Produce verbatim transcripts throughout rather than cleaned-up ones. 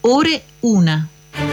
ore una.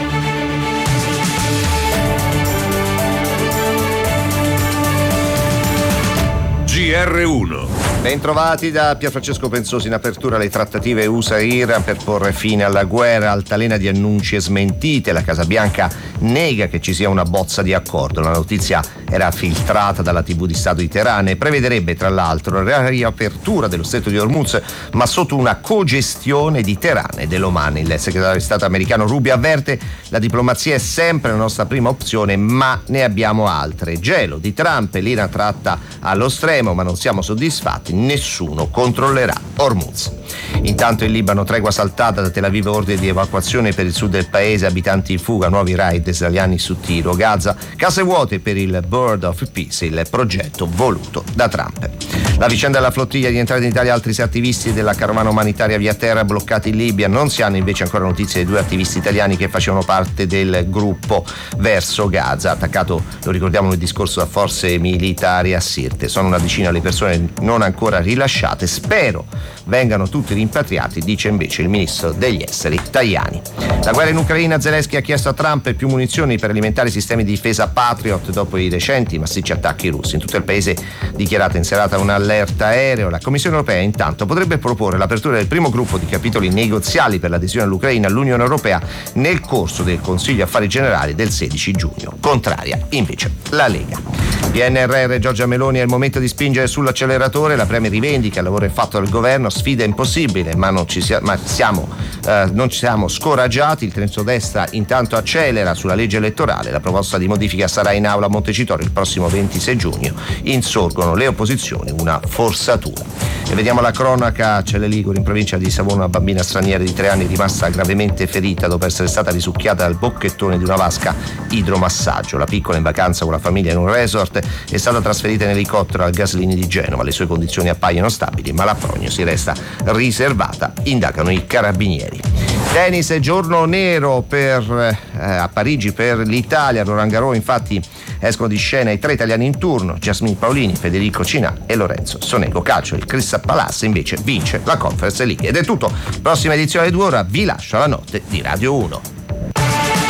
G R uno. Bentrovati da Pierfrancesco Pensosi. In apertura le trattative U S A-Iran per porre fine alla guerra, altalena di annunci e smentite. La Casa Bianca nega che ci sia una bozza di accordo. La notizia era filtrata dalla tivù di Stato di Teheran e prevederebbe tra l'altro la riapertura dello stretto di Hormuz, ma sotto una cogestione di Teheran e dell'Oman. Il segretario di Stato americano Rubio avverte: la diplomazia è sempre la nostra prima opzione, ma ne abbiamo altre. Gelo di Trump e l'Iran tratta allo stremo, ma non siamo soddisfatti. Nessuno controllerà Hormuz. Intanto in Libano tregua saltata da Tel Aviv, ordine di evacuazione per il sud del paese, abitanti in fuga, nuovi raid israeliani su tiro. Gaza, case vuote per il Bird of Peace, il progetto voluto da Trump. La vicenda della flottiglia di entrata in Italia, altri sei attivisti della carovana umanitaria via terra bloccati in Libia. Non si hanno invece ancora notizie dei due attivisti italiani che facevano parte del gruppo verso Gaza, attaccato, lo ricordiamo, nel discorso da forze militari a Sirte. Sono una decina le persone non ancora rilasciate, spero vengano tutti rimpatriati, dice invece il ministro degli esteri Tajani. La guerra in Ucraina, Zelensky ha chiesto a Trump più munizioni per alimentare i sistemi di difesa Patriot dopo i recenti massicci attacchi russi. In tutto il paese dichiarata in serata un'allerta aereo. La Commissione europea intanto potrebbe proporre l'apertura del primo gruppo di capitoli negoziali per l'adesione all'Ucraina all'Unione Europea nel corso del Consiglio Affari Generali del sedici giugno. Contraria invece la Lega. P N R R, Giorgia Meloni, è il momento di spingere sull'acceleratore. La Premier rivendica il lavoro fatto dal governo, sfida impossibile, ma non ci sia, ma siamo eh, non ci siamo scoraggiati. Il centrodestra intanto accelera sulla legge elettorale. La proposta di modifica sarà in aula a Montecitorio il prossimo ventisei giugno. Insorgono le opposizioni, una forzatura. E vediamo la cronaca. Celle Liguri, in provincia di Savona, una bambina straniera di tre anni rimasta gravemente ferita dopo essere stata risucchiata dal bocchettone di una vasca idromassaggio. La piccola, in vacanza con la famiglia in un resort, è stata trasferita in elicottero al Gaslini di Genova. Le sue condizioni appaiono stabili, ma la prognosi resta riservata, indagano i carabinieri. Tennis e giorno nero per, eh, a Parigi per l'Italia. Roland Garros, infatti, escono di scena i tre italiani in turno: Jasmine Paolini, Federico Cinà e Lorenzo Sonego. Calcio, il Crystal Palace invece vince la Conference League. Ed è tutto. Prossima edizione alle due ora, vi lascio alla notte di Radio uno.